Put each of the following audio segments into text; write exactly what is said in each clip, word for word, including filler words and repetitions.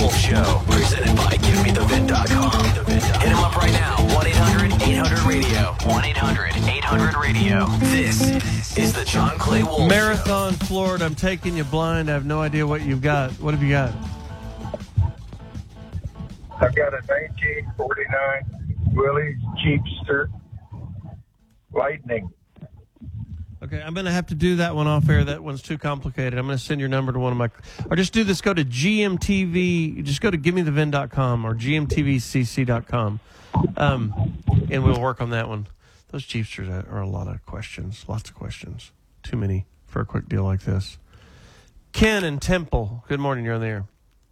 Wolf Show, presented by Give Me The Vin dot com. Hit him up right now, one eight hundred eight hundred radio. one eight hundred eight hundred radio. This is the John Clay Wolf Marathon, Show. Florida, I'm taking you blind. I have no idea what you've got. What have you got? I've got a nineteen forty-nine Willys Jeepster Lightning. Okay, I'm going to have to do that one off air. That one's too complicated. I'm going to send your number to one of my... Or just do this. Go to G M T V. Just go to Give Me The Vin dot com or G M T V C C dot com. Um, and we'll work on that one. Those Jeepsters are a lot of questions. Lots of questions. Too many for a quick deal like this. Ken and Temple. Good morning. You're on the air.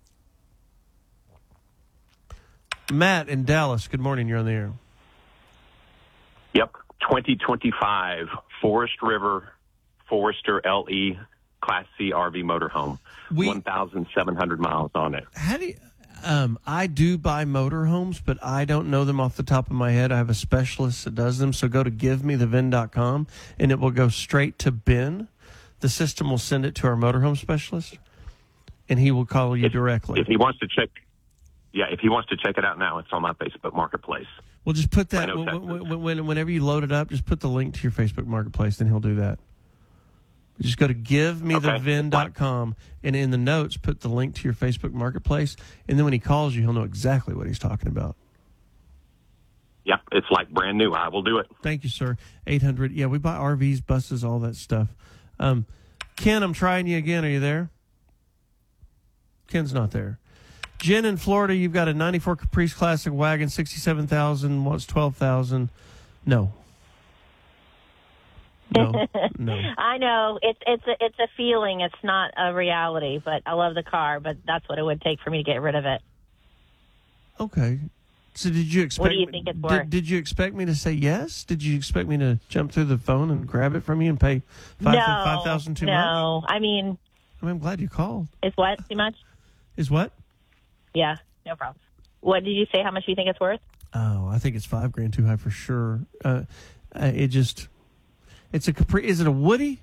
Matt in Dallas. Good morning. You're on the air. Yep. twenty twenty-five Forest River Forester L E Class C R V motorhome. We, one thousand seven hundred miles on it. How do you, um, I do buy motorhomes, but I don't know them off the top of my head. I have a specialist that does them. So go to Give Me The Vin dot com and it will go straight to Ben. The system will send it to our motorhome specialist and he will call you if, directly. If he wants to check, yeah, if he wants to check it out now, it's on my Facebook Marketplace. Well, just put that, when, when, whenever you load it up, just put the link to your Facebook Marketplace, then he'll do that. Just go to Give Me The Vin dot com, and in the notes, put the link to your Facebook Marketplace, and then when he calls you, he'll know exactly what he's talking about. Yeah, it's like brand new. I will do it. Thank you, sir. eight hundred. Yeah, we buy R Vs, buses, all that stuff. Um, Ken, I'm trying you again. Are you there? Ken's not there. Jen in Florida, you've got a ninety-four Caprice Classic wagon, sixty-seven thousand. What's twelve thousand? No. No. No. I know it's it's a it's a feeling. It's not a reality. But I love the car. But that's what it would take for me to get rid of it. Okay. So did you expect? What do you think it's worth? Did, did you expect me to say yes? Did you expect me to jump through the phone and grab it from you and pay five no, five thousand too no. much? No, I mean. I mean, I'm glad you called. Is what too much? Is what? Yeah, no problem. What did you say? How much do you think it's worth? Oh, I think it's five grand too high for sure. Uh, it just, it's a Capri. Is it a Woody?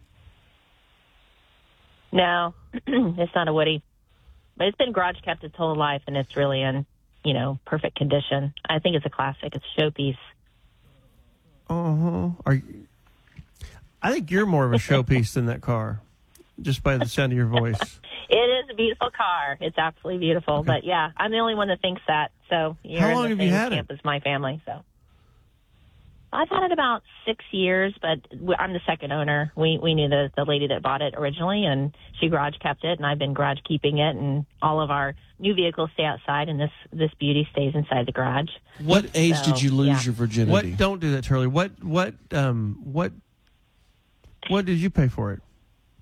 No, it's not a Woody. But it's been garage kept its whole life, and it's really in, you know, perfect condition. I think it's a classic. It's a showpiece. Uh huh. Are you, I think you're more of a showpiece than that car, just by the sound of your voice. It is a beautiful car. It's absolutely beautiful. Okay. But, yeah, I'm the only one that thinks that. So you're How long in the have same you had camp it? as my family. So I've had it about six years, but I'm the second owner. We we knew the, the lady that bought it originally, and she garage kept it, and I've been garage keeping it, and all of our new vehicles stay outside, and this, this beauty stays inside the garage. What age so, did you lose yeah. your virginity? What? Don't do that, Turley. What? What? Um. What? What did you pay for it?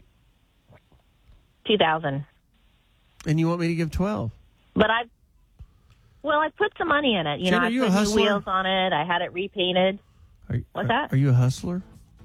two thousand. And you want me to give twelve? But I, well, I put some money in it. You Jen, know, are I you put a new hustler? wheels on it. I had it repainted. Are, What's are, that? Are you a hustler?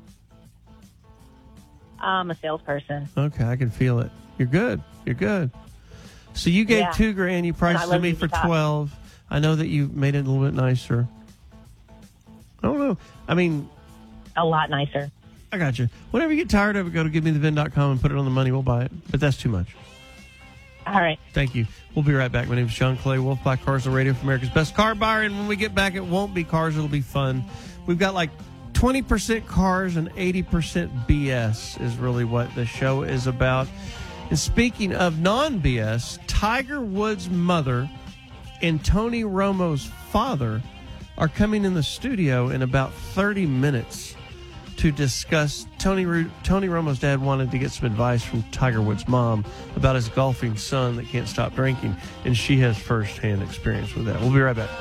I'm a salesperson. Okay, I can feel it. You're good. You're good. So you gave Yeah. two grand. You priced I it love to me you for to talk. twelve. I know that you made it a little bit nicer. I don't know. I mean, A lot nicer. I got you. Whenever you get tired of it, go to Give Me The Vin dot com and put it on the money. We'll buy it. But that's too much. All right. Thank you. We'll be right back. My name is John Clay, Wolf Black Cars on Radio for America's Best Car Buyer. And when we get back, it won't be cars. It'll be fun. We've got like twenty percent cars and eighty percent B S is really what the show is about. And speaking of non-B S, Tiger Woods' mother and Tony Romo's father are coming in the studio in about thirty minutes to discuss. Tony Tony Romo's dad wanted to get some advice from Tiger Woods' mom about his golfing son that can't stop drinking, and she has firsthand experience with that. We'll be right back.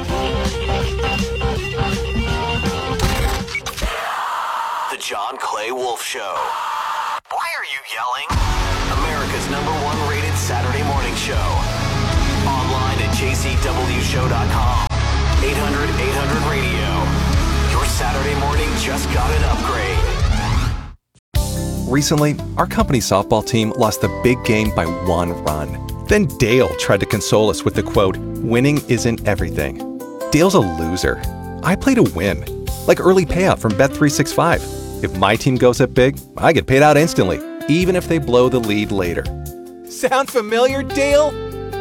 The John Clay Wolf Show. Why are you yelling? America's number one rated Saturday morning show. Online at j c w show dot com. eight hundred eight hundred radio. Your Saturday morning just got an upgrade. Recently, our company softball team lost the big game by one run. Then Dale tried to console us with the quote, "Winning isn't everything." Dale's a loser. I play to win. Like early payout from Bet three sixty-five. If my team goes up big, I get paid out instantly, even if they blow the lead later. Sound familiar, Dale?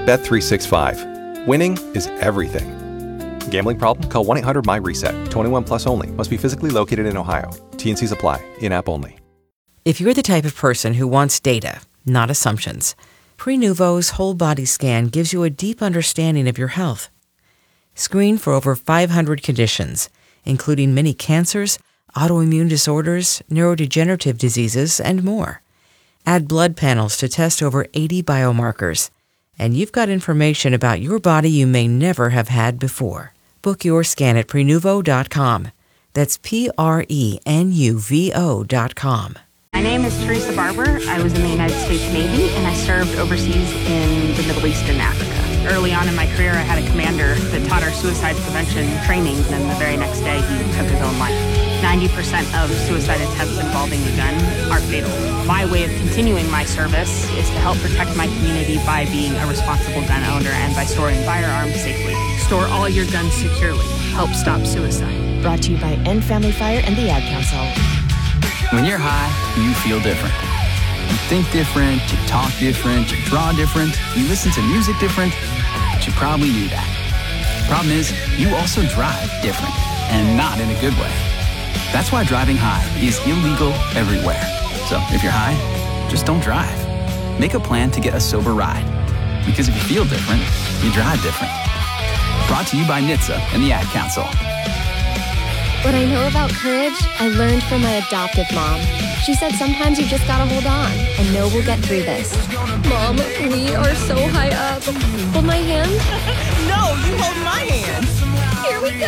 Bet three sixty-five. Winning is everything. Gambling problem? Call one eight hundred M Y reset. twenty-one plus only. Must be physically located in Ohio. T and Cs apply. In-app only. If you're the type of person who wants data, not assumptions, Prenuvo's whole body scan gives you a deep understanding of your health. Screen for over five hundred conditions, including many cancers, autoimmune disorders, neurodegenerative diseases, and more. Add blood panels to test over eighty biomarkers. And you've got information about your body you may never have had before. Book your scan at Prenuvo dot com. That's P R E N U V O dot com. My name is Teresa Barber. I was in the United States Navy, and I served overseas in the Middle East and Africa. Early on in my career, I had a commander that taught our suicide prevention training, and then the very next day, he took his own life. ninety percent of suicide attempts involving a gun are fatal. My way of continuing my service is to help protect my community by being a responsible gun owner and by storing firearms safely. Store all your guns securely. Help stop suicide. Brought to you by End Family Fire and the Ad Council. When you're high, you feel different. You think different, you talk different, you draw different, you listen to music different, but you probably knew that. Problem is, you also drive different, and not in a good way. That's why driving high is illegal everywhere. So if you're high, just don't drive. Make a plan to get a sober ride. Because if you feel different, you drive different. Brought to you by N H T S A and the Ad Council. What I know about courage, I learned from my adoptive mom. She said sometimes you just gotta hold on and know we'll get through this. Mom, we are so high up. Hold my hand. No, you hold my hand. Here we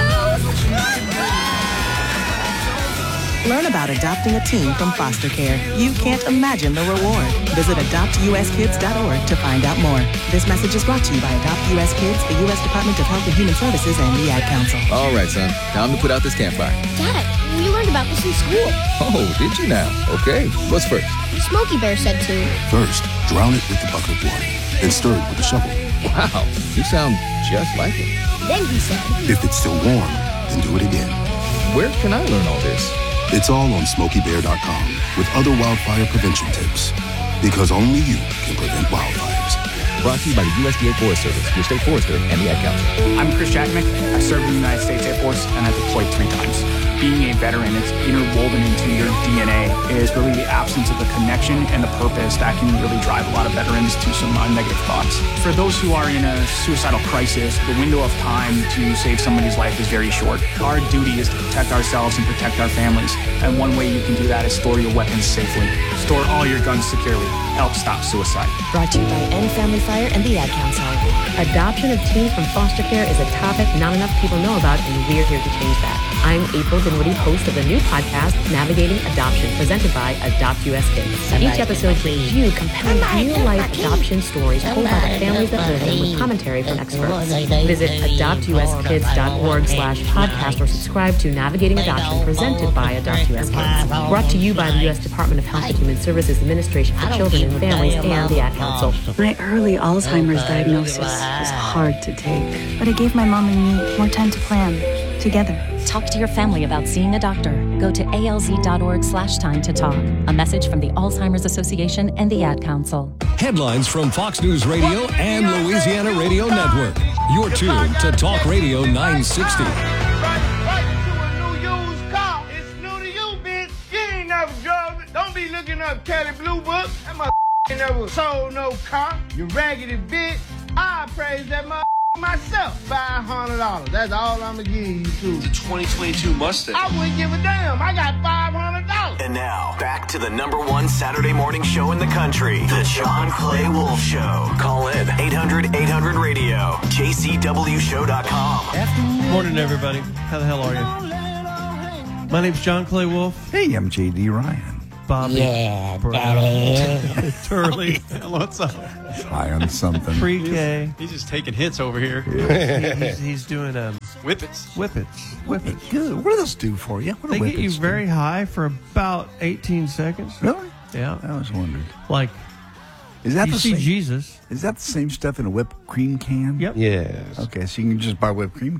go. Learn about adopting a teen from foster care. You can't imagine the reward. Visit adopt U S kids dot org to find out more. This message is brought to you by Adopt U S Kids, the U S Department of Health and Human Services, and the Ad Council. All right, son. Time to put out this campfire. Dad, we learned about this in school. Oh, did you now? Okay. What's first? Smokey Bear said to. First, drown it with the bucket of water, then stir it with a shovel. Wow, you sound just like him. Then he said. If it's still warm, then do it again. Where can I learn all this? It's all on smokey bear dot com with other wildfire prevention tips. Because only you can prevent wildfires. Brought to you by the U S D A Forest Service, your state forester, and the Ad Council. I'm Chris Jackman. I served in the United States Air Force, and I deployed three times. Being a veteran, it's interwoven into your D N A. It is really the absence of the connection and the purpose that can really drive a lot of veterans to some uh, negative thoughts. For those who are in a suicidal crisis, the window of time to save somebody's life is very short. Our duty is to protect ourselves and protect our families. And one way you can do that is store your weapons safely. Store all your guns securely. Help stop suicide. Brought to you by End Family Fire and the Ad Council. Adoption of teens from foster care is a topic not enough people know about, and we're here to change that. I'm April Dinwiddie, host of the new podcast, Navigating Adoption, presented by Adopt U S Kids. Each episode brings you compelling real-life adoption stories told by the families that live them with commentary from experts. Visit adopt U S kids dot org slash podcast or subscribe to Navigating Adoption, presented by Adopt U S Kids. Brought to you by the U S Department of Health and Human Services Administration for Children and Families and the Ad Council. My early Alzheimer's diagnosis was hard to take, but it gave my mom and me more time to plan, together. Talk to your family about seeing a doctor. Go to A L Z dot org slash time to talk. A message from the Alzheimer's Association and the Ad Council. Headlines from Fox News Radio and Louisiana Radio Network. You're tuned to Talk Radio nine sixty. Don't be looking up Kelly Blue Book. That mother never sold no car. You raggedy bitch. I praise that mother myself. five hundred dollars. That's all I'm going to give you to. The twenty twenty-two Mustang. I wouldn't give a damn. I got five hundred dollars. And now, back to the number one Saturday morning show in the country, The John Clay Wolf Show. Call in eight hundred eight hundred radio. J C W show dot com. Morning, everybody. How the hell are you? My name's John Clay Wolf. Hey, I'm J D Ryan. Bobby. Yeah, Daddy. Turley. What's up? High on something. Pre-K. He's just taking hits over here. Yeah. he's, he's doing um, whippets. Whippets. Whippets. Good. What do those do for you? What they get you do? very high for about eighteen seconds. Really? Yeah. I always wondered. Like, is that you the see same, Jesus. Is that the same stuff in a whipped cream can? Yep. Yes. Okay, so you can just buy a whipped cream can.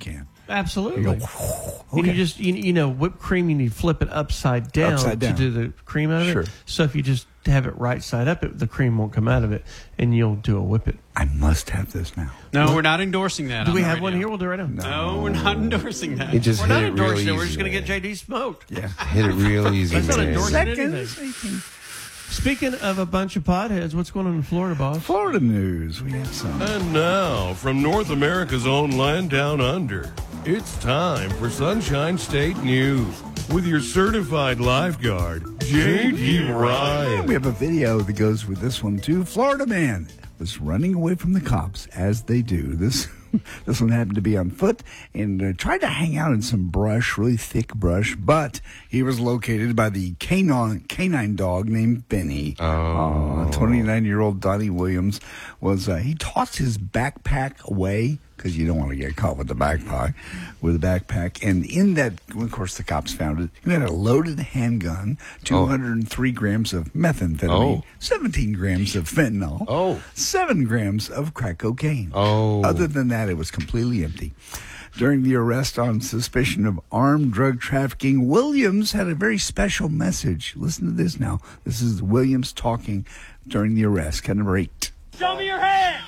Absolutely. You go, And you just, you, you know, whipped cream, you need to flip it upside down, Upside down. to do the cream out of Sure. it. So if you just have it right side up, it, the cream won't come out of it, and you'll do a whip it. I must have this now. No, What? we're not endorsing that. Do on we the have radio. one here? We'll do it right now. No, we're not endorsing that. It just We're hit not it real endorsing it. We're easy, just going to get man. J D smoked. Yeah. Hit it real easy, That's not man. endorsing Seconds. anything. Speaking of a bunch of potheads, what's going on in Florida, boss? Florida news. We have some. And now, from North America's own land down under, it's time for Sunshine State News with your certified lifeguard, J D Ryan. We have a video that goes with this one, too. Florida man was running away from the cops, as they do. This this one happened to be on foot and uh, tried to hang out in some brush, really thick brush, but he was located by the canine, canine dog named Benny. Oh. twenty-nine-year-old Donnie Williams was, uh, he tossed his backpack away, because you don't want to get caught with the backpack, with a backpack. And in that, well, of course, the cops found it. He had a loaded handgun, two hundred three grams of methamphetamine, Oh. seventeen grams of fentanyl, Oh. seven grams of crack cocaine. Oh. Other than that, it was completely empty. During the arrest on suspicion of armed drug trafficking, Williams had a very special message. Listen to this now. This is Williams talking during the arrest. Cut number eight. Show me your hand.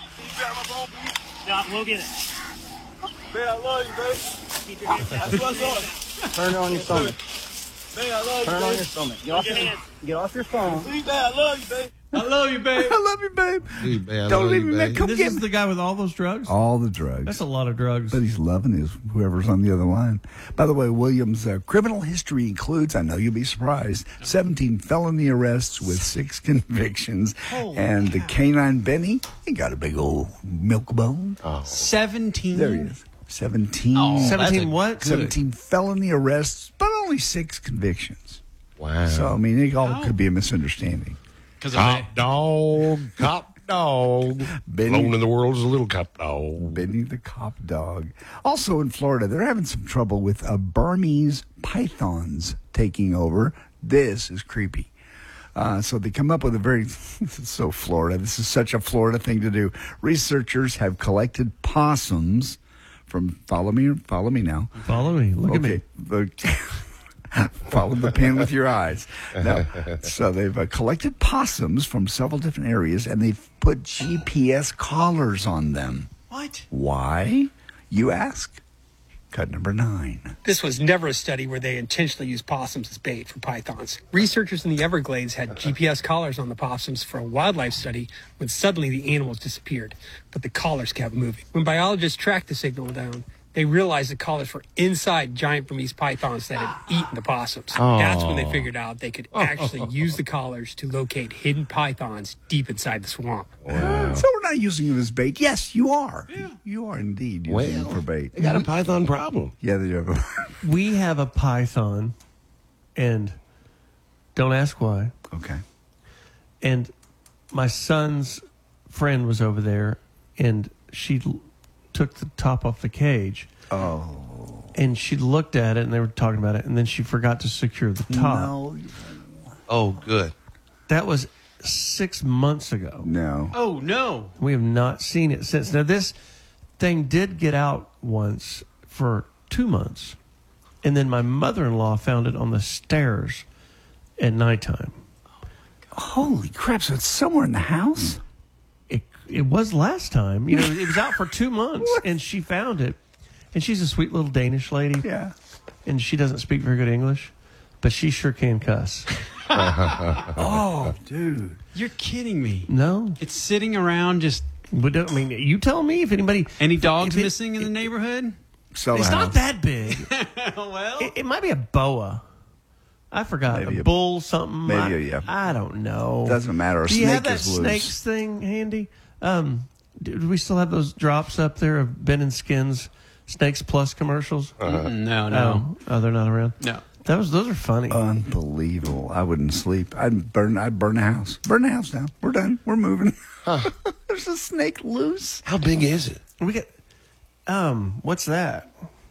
Yeah, we'll get it. Man, I love you, baby. Keep your hands down. That's what's up. Turn it on your stomach. Man, I love Turn you, it on baby. your stomach. Get off your, get off your phone. See, man, I love you, baby. I love you, babe. I love you, babe. Hey, man, I Don't love leave you, me, man. babe. Come This get is me. the guy with all those drugs? All the drugs. That's a lot of drugs. But he's loving his whoever's on the other line. By the way, Williams' uh, criminal history includes, I know you'll be surprised, seventeen felony arrests with six convictions. Holy and the canine Benny, he got a big old milk bone. Oh. seventeen. There he is. seventeen. Oh, seventeen what? seventeen felony arrests, but only six convictions. Wow. So, I mean, it all could be a misunderstanding. Cop dog, cop dog. Benny- Alone in the world is a little cop dog. Benny the cop dog. Also in Florida, they're having some trouble with uh, Burmese pythons taking over. This is creepy. Uh, so they come up with a very, this is so Florida. This is such a Florida thing to do. Researchers have collected possums from, follow me, follow me now. Follow me. Look at me. Okay. The- Follow the pen with your eyes. No. So they've uh, collected possums from several different areas, and they've put G P S collars on them. What? Why, you ask? Cut number nine. This was never a study where they intentionally used possums as bait for pythons. Researchers in the Everglades had G P S collars on the possums for a wildlife study when suddenly the animals disappeared, but the collars kept moving. When biologists tracked the signal down, they realized the collars were inside giant Burmese pythons that had eaten the possums. Oh. That's when they figured out they could actually use the collars to locate hidden pythons deep inside the swamp. Wow. So we're not using it as bait. Yes, you are. Yeah. You are indeed using Well, it for bait. They got a python problem. Yeah, they do. We have a python, and don't ask why. Okay. And my son's friend was over there, and she l- took the top off the cage. Oh. And she looked at it, and they were talking about it, and then she forgot to secure the top. No. Oh, good. That was six months ago. No. Oh, no. We have not seen it since. Now, this thing did get out once for two months, and then my mother-in-law found it on the stairs at nighttime. Holy crap. So it's somewhere in the house? It, it was last time. You know, it was out for two months, and she found it. And she's a sweet little Danish lady. Yeah. And she doesn't speak very good English, but she sure can cuss. Oh, dude. You're kidding me. No. It's sitting around just... But, I mean, you tell me if anybody... Any dogs if it- missing in the neighborhood? Sell It's the not house. that big. Well... It, it might be a boa. I forgot. Maybe a a- bull something. maybe I, a- yeah. I don't know. Doesn't matter. A Do you have snake that is loose. snakes thing handy? Um, do do we still have those drops up there of Ben and Skin's Snakes Plus commercials? Uh-huh. No, no. Oh, oh, they're not around? No. That was, those are funny. Unbelievable. I wouldn't sleep. I'd burn I'd burn the house. Burn the house down. We're done. We're moving. There's a snake loose. How big is it? We get, um, what's that?